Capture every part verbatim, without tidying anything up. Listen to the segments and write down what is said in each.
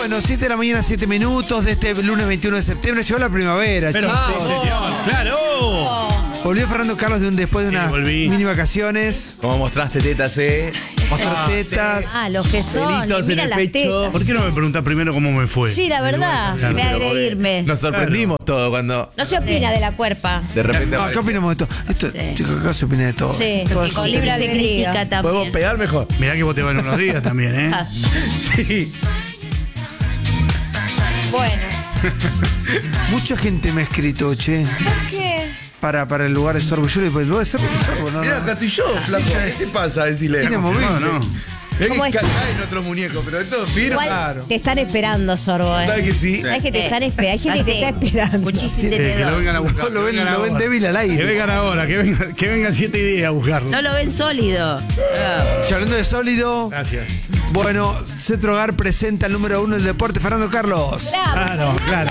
Bueno, siete de la mañana, siete minutos de este lunes veintiuno de septiembre. Llegó la primavera, Pero, chicos. sí, señor, claro. Volvió Fernando Carlos de un, después de Sí, unas volví. mini vacaciones. Como mostraste tetas, eh. Mostró Ah, tetas. Ah, los que son. Pelitos Mira en el las pecho. tetas. ¿Por qué no me preguntás primero cómo me fue? Sí, la verdad. Claro, de pero agredirme. Nos sorprendimos todo cuando No se opina de la cuerpa. de repente No, ¿qué apareció. opinamos de esto? Esto, Sí. chicos, acá se opina de todo. Sí, Todo porque es- con libre se critica ¿Podemos también. pegar mejor? Mirá que vos te van unos días también, ¿eh? Ah, Sí. bueno. Mucha gente me ha escrito, che, ¿Por qué? para, para el lugar de Sorbo. Yo le digo, el lugar de Sorbo, ¿qué Sorbo? No, Mira, no. Castillo, flaco. ya ¿Qué es- te pasa? Decirle. Inamovible. No, no. Mirá ¿Cómo que es? caen otros muñecos, pero esto firme. Igual claro. te están esperando, Sorbo. ¿Sabes ¿eh? que sí? Sabes que te están esperando. Hay gente que te está esperando. Muchísimo. Eh, que lo vengan a buscar. No, lo que ven, vengan lo ven ahora. débil al Que aire. vengan ahora, que vengan, que vengan siete y diez a buscarlo. No lo ven sólido. Y hablando de sólido, Gracias. bueno, Centro Hogar presenta el número uno del deporte, Fernando Carlos. Claro, claro.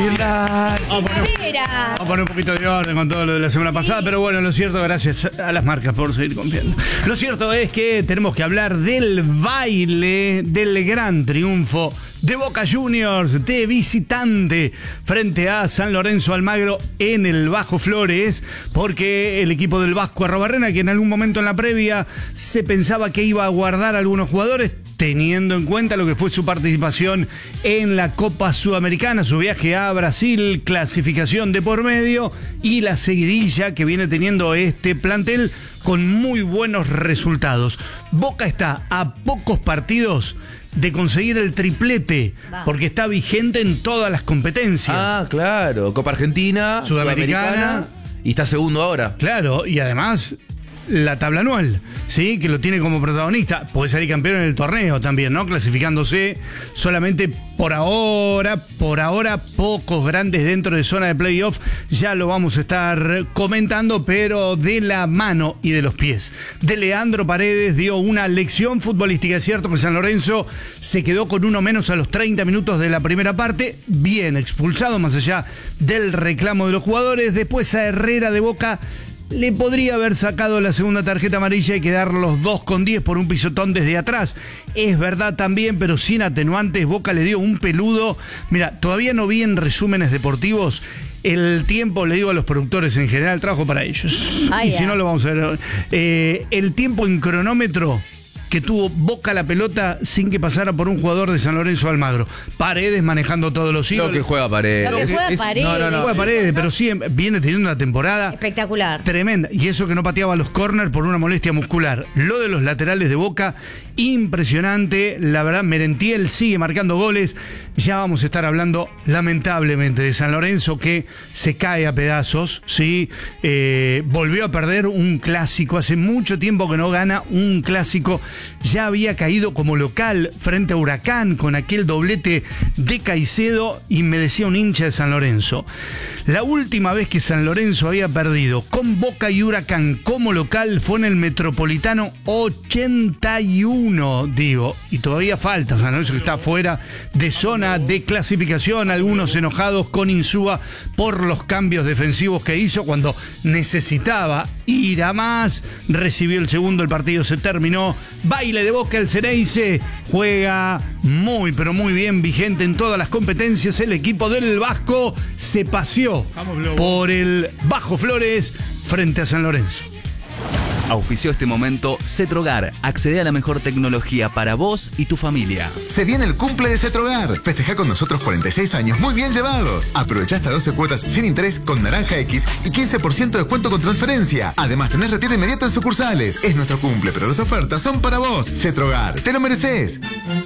Mira, Vamos a, poner, Mira. vamos a poner un poquito de orden con todo lo de la semana pasada, pero bueno, lo cierto, gracias a las marcas por seguir confiando. Lo cierto es que tenemos que hablar del baile, del gran triunfo de Boca Juniors de visitante frente a San Lorenzo Almagro en el Bajo Flores, porque el equipo del Vasco Arrobarrena, que en algún momento en la previa se pensaba que iba a guardar a algunos jugadores, teniendo en cuenta lo que fue su participación en la Copa Sudamericana, su viaje a Brasil, clasificación de por medio y la seguidilla que viene teniendo este plantel con muy buenos resultados. Boca está a pocos partidos de conseguir el triplete, porque está vigente en todas las competencias. Ah, claro. Copa Argentina, Sudamericana. Sudamericana. Y está segundo ahora. Claro, y además la tabla anual, ¿sí? Que lo tiene como protagonista. Puede salir campeón en el torneo también, ¿no? Clasificándose solamente por ahora, por ahora pocos grandes dentro de zona de playoff. Ya lo vamos a estar comentando, pero de la mano y de los pies de Leandro Paredes dio una lección futbolística. Es cierto que San Lorenzo se quedó con uno menos a los treinta minutos de la primera parte, bien expulsado más allá del reclamo de los jugadores. Después a Herrera de Boca le podría haber sacado la segunda tarjeta amarilla y quedar los dos con diez por un pisotón desde atrás. Es verdad también, pero sin atenuantes. Boca le dio un peludo. Mira, todavía no vi en resúmenes deportivos el tiempo, le digo a los productores en general, trabajo para ellos. Ah, y ya. si no lo vamos a ver. Eh, el tiempo en cronómetro que tuvo Boca la pelota sin que pasara por un jugador de San Lorenzo Almagro. Paredes manejando todos los hilos. Lo que juega Paredes. Lo que juega Paredes. No, no, no. Juega Paredes, pero sí viene teniendo una temporada Espectacular. tremenda. Y eso que no pateaba los córner por una molestia muscular. Lo de los laterales de Boca, impresionante. La verdad, Merentiel sigue marcando goles. Ya vamos a estar hablando, lamentablemente, de San Lorenzo, que se cae a pedazos. ¿Sí? Eh, volvió a perder un clásico. Hace mucho tiempo que no gana un clásico. Ya había caído como local frente a Huracán con aquel doblete de Caicedo, y me decía un hincha de San Lorenzo, la última vez que San Lorenzo había perdido con Boca y Huracán como local fue en el Metropolitano ochenta y uno, digo, y todavía falta. San Lorenzo que está fuera de zona de clasificación, algunos enojados con Insúa por los cambios defensivos que hizo cuando necesitaba ir a más. Recibió el segundo, el partido se terminó. Baile de Boca, el Ceneice juega muy pero muy bien, vigente en todas las competencias. El equipo del Vasco se paseó por el Bajo Flores frente a San Lorenzo. Auspició este momento Cetrogar. Accede a la mejor tecnología para vos y tu familia. Se viene el cumple de Cetrogar. Festeja con nosotros cuarenta y seis años muy bien llevados. Aprovecha hasta doce cuotas sin interés con Naranja X y quince por ciento de descuento con transferencia. Además, tenés retiro inmediato en sucursales. Es nuestro cumple, pero las ofertas son para vos. Cetrogar, te lo mereces.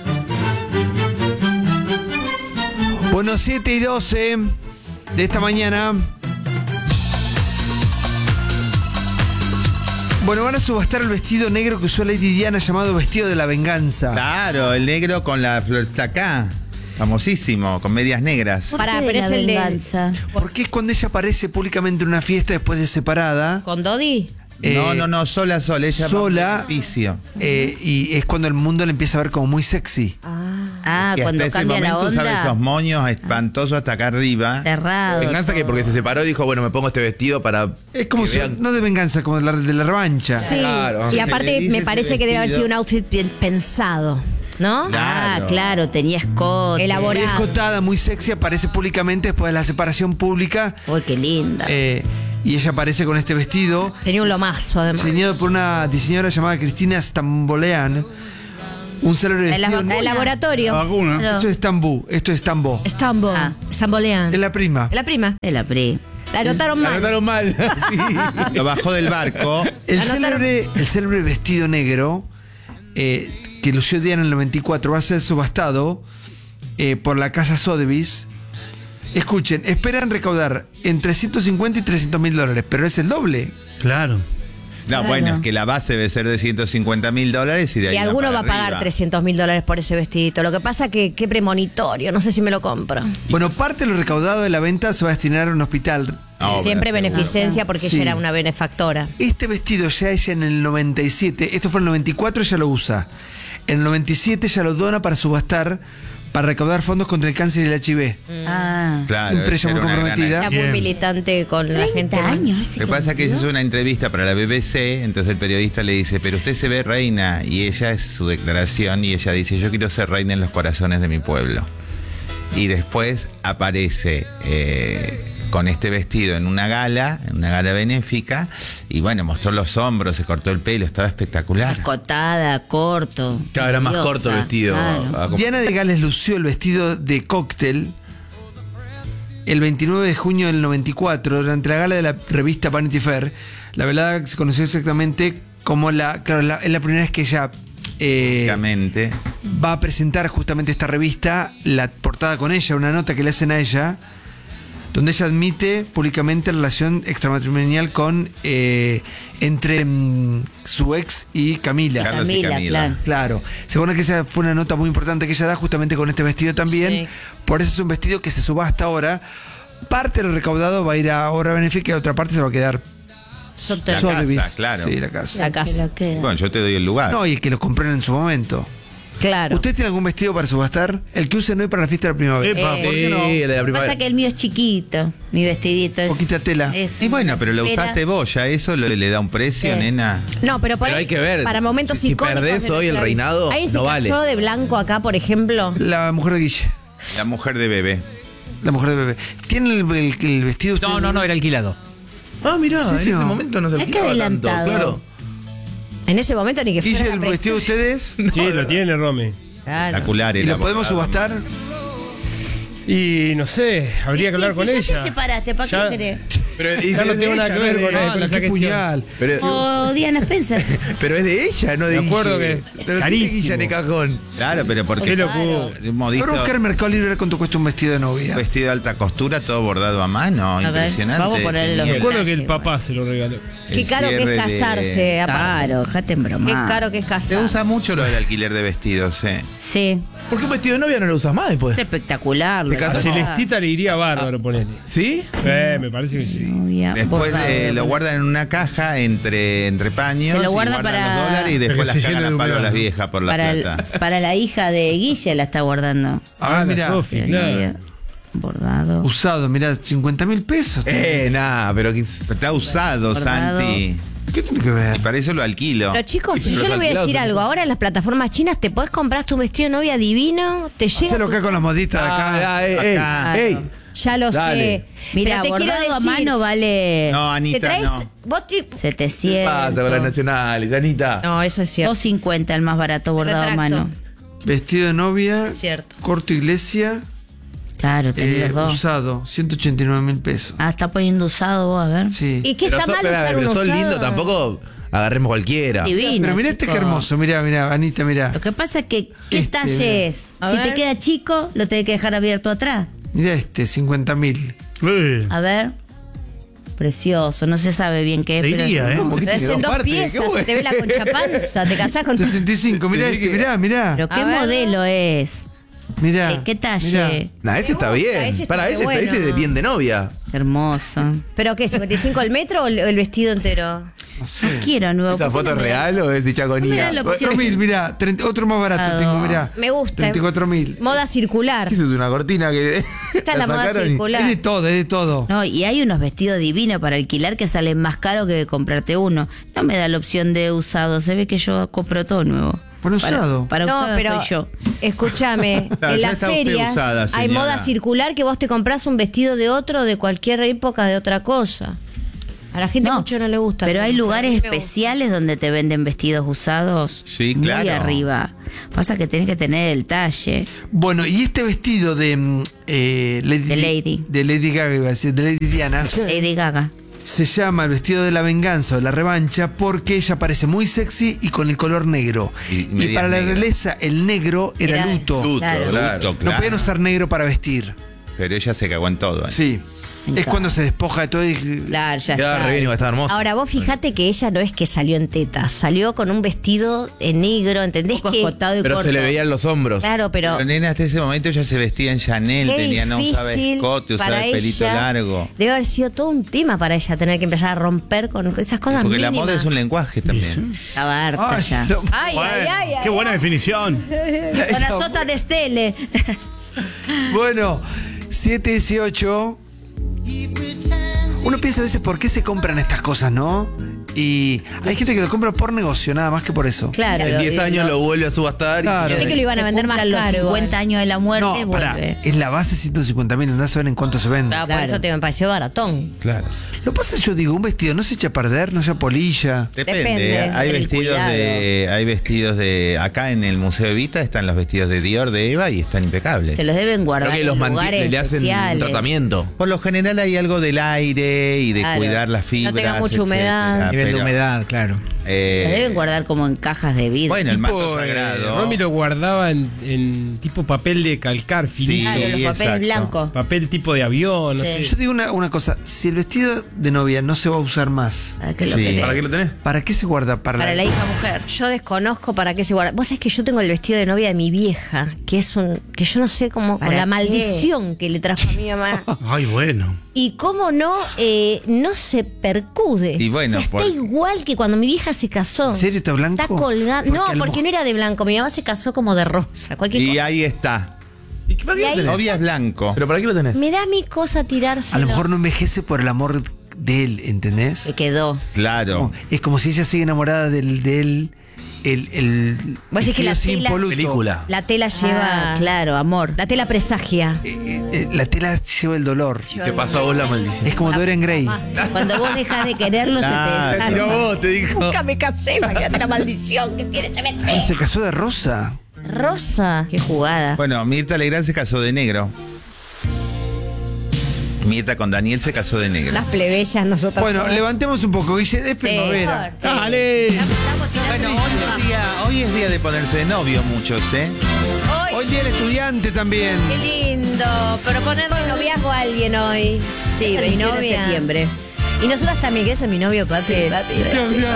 bueno, siete y doce de esta mañana. Bueno, van a subastar el vestido negro que usó Lady Diana, llamado vestido de la venganza. Claro, el negro con la floresta acá. Famosísimo, con medias negras. Pará, pero es el de... venganza. Porque es cuando ella aparece públicamente en una fiesta después de separada. ¿Con Dodi? Eh, no, no, no, sola, sola. Ella sola. Vicio. eh, y es cuando el mundo le empieza a ver como muy sexy. Ah, Que cuando hasta ese cambia la momento usaba esos onda. moños espantosos hasta acá arriba. Cerrado. Venganza que todo. porque se separó dijo, bueno, me pongo este vestido para Es como que si, vean. no de venganza, como de la, de la revancha. Sí. Claro. Y Se aparte le dice me ese parece que debe haber vestido. sido un outfit bien pensado. ¿no? Ah, Claro. claro, tenía escote. Elaborado. Muy escotada, muy sexy, aparece públicamente después de la separación pública. Uy, qué linda. eh, y ella aparece con este vestido, Tenía un lomazo, además. diseñado por una diseñadora llamada Cristina Stambolean. Un célebre En la- vestido. el laboratorio. La vacuna. Claro. Esto es Estambú, esto es Estambó. Estambo. Ah. Estambolean. Es la prima. La prima. De la Pri. La anotaron La mal. anotaron mal. Sí. Lo bajó del barco. El Anotaron- célebre, el célebre vestido negro eh, que lució Diana en el noventa y cuatro va a ser subastado eh, por la casa Sotheby's. Escuchen, esperan recaudar entre ciento cincuenta y trescientos mil dólares, pero es el doble. Claro. No, Claro. bueno, es que la base debe ser de ciento cincuenta mil dólares y de ahí Y alguno va para a pagar arriba. trescientos mil dólares por ese vestidito. Lo que pasa que qué premonitorio. No sé si me lo compro. Bueno, parte de lo recaudado de la venta se va a destinar a un hospital. Ah, bueno, Siempre seguro. beneficencia porque Sí. ella era una benefactora. Este vestido ya ella en el noventa y siete, esto fue en el noventa y cuatro, ella lo usa. En el noventa y siete ella lo dona para subastar, para recaudar fondos contra el cáncer y el H I V. Ah. Claro, Siempre ella esa muy era una gran comprometida. Ya muy Bien. militante con la gente. treinta años. Lo que pasa es que ella hizo una entrevista para la B B C, entonces el periodista le dice, pero usted se ve reina, y ella es su declaración, y ella dice, yo quiero ser reina en los corazones de mi pueblo. Y después aparece eh, con este vestido en una gala, en una gala benéfica, y bueno, mostró los hombros, se cortó el pelo, estaba espectacular. Escotada, corto. Claro, era más Diosa, corto el vestido. claro. A- a- Diana de Gales lució el vestido de cóctel el veintinueve de junio del noventa y cuatro durante la gala de la revista Vanity Fair. La velada se conoció exactamente como la... Claro, la- es la primera vez que ella eh, Básicamente. va a presentar justamente esta revista, la portada con ella, una nota que le hacen a ella, donde ella admite públicamente relación extramatrimonial con eh, entre mm, su ex y Camila. Carlos y Camila, Camila. claro. Claro, según que esa fue una nota muy importante que ella da justamente con este vestido también. Sí. Por eso es un vestido que se subasta ahora. Parte de lo recaudado va a ir a obra benéfica y otra parte se va a quedar Sote- La Sotheby's. casa, claro. Sí, la casa. La Se casa. lo queda. Bueno, yo te doy el lugar. No, y el que lo compró en su momento. Claro. ¿Usted tiene algún vestido para subastar? El que usen hoy para la fiesta de la primavera. Epa, ¿por qué Sí, no? de la Pasa primavera. que el mío es chiquito, mi vestidito es. Poquita tela. es Y bueno, pero lo Era- usaste vos, ya eso le, le da un precio, Sí. nena. No, pero, por Pero ahí, hay que ver. Para momentos Si- si icónicos perdés de hoy el nuestra vida. reinado, ¿Alguien se no casó vale. de blanco acá, por ejemplo? La mujer de Guille. La mujer de bebé. La mujer de bebé. ¿Tiene el, el- el vestido usted? No, no, no, era alquilado. Ah, mirá, ¿En en serio? ese momento no se Es que alquilaba tanto. adelantado. Claro. En ese momento ni que fuera Guille, la ¿el pre- vestido de ustedes? Sí, lo tiene Romy. Claro. Espectacular ¿Y era. lo podemos bordado. subastar? Y no sé, habría que hablar Sí, con sí, ya ella. te separaste, ¿para qué Ya- lo querés? Pero, Ya no tengo nada que ver con Ah, él, pero qué esa cuestión. puñal. Pero, O Diana Spencer. pero es de ella, no de Me acuerdo Guille. que- Pero tiene carísimo. Guille en el cajón. Claro, pero porque Qué locura. un modito, Ahora buscar en Mercado Libre cuánto cuesta un vestido de novia. vestido de alta costura, todo bordado a mano, A ver, impresionante. vamos a ponerle los Tenía el- Recuerdo que el Detalle, papá se lo regaló. Qué el caro que cierre es de- casarse, aparte. Claro, dejate en broma. Qué caro que es Se casarse. usa mucho lo del alquiler de vestidos, eh. Sí, ¿Por qué un vestido de novia no lo usas más después? es espectacular. lo Te de A casas. verdad. Celestita le iría bárbaro, ponele. ¿Sí? Sí, me parece que sí. Novia, Después bordado, eh, lo bordado. guardan en una caja entre, entre paños. Se lo y guarda guardan para- los dólares y Pero después que las se cagan llene a de palo a humedad. las viejas por la para, el- plata. para la hija de Guille la está guardando. Ah, mira. la Sofi, Sí, claro. novia, Bordado. Usado, mirá, cincuenta mil pesos. Eh, nada, pero que- Está usado, Bordado. Santi. ¿Qué tiene que ver? Y para eso lo alquilo. Pero chicos, Sí, yo pero les voy a alquilados decir son algo. mejor. Ahora en las plataformas chinas te podés comprar tu vestido de novia divino, te llega. Hacelo acá con las moditas de acá. Ah, eh, eh, Acá. ey. Ya lo Dale. sé. Mira, Pero te quiero bordado a decir, mano vale No, te Anita, traes. no. Vos te- ¿Qué setecientos. pasa con las nacionales, Anita? No, eso es cierto. doscientos cincuenta el más barato bordado a Retracto. mano. Vestido de novia, Cierto. corto iglesia, Claro, tenés eh, los dos. usado, ciento ochenta y nueve mil pesos. Ah, está poniendo usado vos, a ver. Sí. ¿Y qué Pero está sos- mal pero- usar un pero sos usado? lindo, tampoco agarremos cualquiera. Divino. Pero mirá este chico. que hermoso, mirá, mirá, Anita, mirá. Lo que pasa es que, ¿qué Este, talle es? A Si ver. te queda chico, lo tenés que dejar abierto atrás. Mirá este, cincuenta mil. Eh, A ver. Precioso, no se sabe bien qué es, Te pero. iría, ¿eh? ¿Cómo que Pero es tiene en dos dos partes? Qué piezas, se bueno. te ve la conchapanza, te casás con. sesenta y cinco, mirá este, mirá, mirá. Pero qué A ver. modelo es. Mirá. Eh, ¿Qué talle? mirá. Nah, ese está Me gusta, bien. ese está Para re ese, bueno. ese es de bien de novia. Hermoso. ¿Pero qué? ¿cincuenta y cinco el metro o el, el vestido entero? No sé. Quiero nuevo. ¿Esta ¿por qué foto es no me da- real o es de no me chaconía? da la opción? cuatro mil, mirá. treinta otro más barato Ah, tengo, mirá. Me gusta. treinta y cuatro mil. Moda circular. ¿Qué es una cortina que Esta es la moda sacaron y- circular. Es de todo, es de todo. No, y hay unos vestidos divinos para alquilar que salen más caro que comprarte uno. No me da la opción de usado, se ve que yo compro todo nuevo. Por usado. Para, para No, usada pero soy yo. escúchame, Claro, en ya las está usted ferias usada, hay señora. moda circular que vos te compras un vestido de otro de cualquier época de otra cosa. A la gente mucho no le gusta. Pero hay lugares A mí me gusta. especiales donde te venden vestidos usados. Sí, Muy claro. arriba. Pasa que tenés que tener el talle. Bueno, y este vestido de mm, eh, Lady, De Lady. de Lady Gaga, iba a decir, de Lady Diana, Lady Gaga. se llama el vestido de la venganza o de la revancha porque ella parece muy sexy y con el color negro. Y Y, medias para la negras. realeza el negro era, Era- luto. Luto, Claro. claro. Luto, No claro. podían usar negro para vestir. Pero ella se cagó en todo. ¿eh? Sí. Es cuando se despoja de todo y... Claro, ya Quedaba está. re bien y va a estar hermoso. Ahora vos fijate que ella no es que salió en teta, salió con un vestido en negro, ¿entendés? Un poco que escotado y Pero corto. se le veían los hombros. Claro, pero Pero nena, hasta ese momento ya se vestía en Chanel, qué tenía, no usaba difícil escote, usaba para el pelito ella. largo. Debe haber sido todo un tema para ella tener que empezar a romper con esas cosas Porque la mínimas. moda es un lenguaje también. Estaba harta Ay, ya. no. Ay, Bueno, ay, ay, ay, qué buena ay. definición. Con la sota de Estele. Bueno, siete dieciocho. Uno piensa a veces por qué se compran estas cosas, ¿no? Y hay gente que lo compra por negocio, nada más que por eso. Claro. En diez años lo vuelve a subastar. y- Claro. Pensé que lo iban a Se vender más cumplan caro. los cincuenta igual. años de la muerte, No, pará, vuelve. es la base ciento cincuenta mil, andás a ver en cuánto se vende. Claro, por Claro. eso te me pareció baratón. Claro. Lo que pasa es que yo digo, un vestido no se echa a perder, no se polilla. Depende. Depende, hay del vestidos cuidado. de, hay vestidos de, acá en el Museo Evita están los vestidos de Dior, de Eva y están impecables. Se los deben guardar Creo que los en mantiene, lugares le hacen un especiales. tratamiento. Por lo general hay algo del aire y de Claro. cuidar las fibras. tenga mucha humedad. etcétera, Nivel de pero, humedad, claro. eh, Los deben guardar como en cajas de vidrio. Bueno, el manto Tipo, eh, sagrado. Romy lo guardaba en, en tipo papel de calcar, Sí, finito. Claro, los papeles exacto. blancos. Papel tipo de avión, no sé. Yo digo una, una cosa, si el vestido de novia no se va a usar más, ¿Para qué lo Sí. querés? ¿Para qué lo tenés? ¿para qué se guarda? Para, Para la hija mujer. Yo desconozco para qué se guarda. Vos sabés que yo tengo el vestido de novia de mi vieja, que es un, que yo no sé cómo, con ¿Para la qué? maldición que le trajo a mi mamá. Ay, bueno. Y cómo no, eh, no se percude. Y bueno, O sea, está por- igual que cuando mi vieja se casó. ¿En serio está blanco? Está colgado. Porque No, a lo porque mejor- no era de blanco. Mi mamá se casó como de rosa. Cualquier Y cosa. ahí está. ¿Y para qué Y lo ahí- tenés? Novia es blanco. ¿Pero para qué lo tenés? Me da mi cosa tirarse. A lo mejor no envejece por el amor de él, ¿entendés? Se quedó. Claro. Como- es como si ella sigue enamorada del, de él, el, el Vos decís que la vestido tela- impoluto. Película. La tela lleva. Ah, claro, amor. La tela presagia. Eh, eh, eh, la tela lleva el dolor. ¿Qué pasó a vos la maldición? Es como Dorian Gray. Cuando vos dejas de quererlo, Ah, se te tiró desarma. vos, te dijo. Nunca me casé. Imagínate la maldición que tiene ese vestido. Se casó de rosa. Rosa. Qué jugada. Bueno, Mirta Legrand se casó de negro. Mirta con Daniel se casó de negro. Las plebeyas nosotros. Bueno, levantemos un poco, Guille, es primavera. Sí. Dale. Bueno, hoy es, día, hoy es día de ponerse de novio muchos, ¿eh? Hoy, Hoy día el estudiante también. qué lindo. Pero ponerle noviazgo a alguien hoy. Sí, Esa es mi veintiuno de novia. septiembre. Y nosotras también, que ese es mi novio, Pati. Pati.